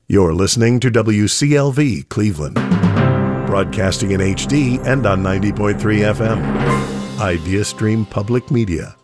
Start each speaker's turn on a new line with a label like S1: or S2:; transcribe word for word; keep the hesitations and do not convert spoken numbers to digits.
S1: You're listening to W C L V Cleveland, broadcasting in H D and on ninety point three F M. IdeaStream Public Media.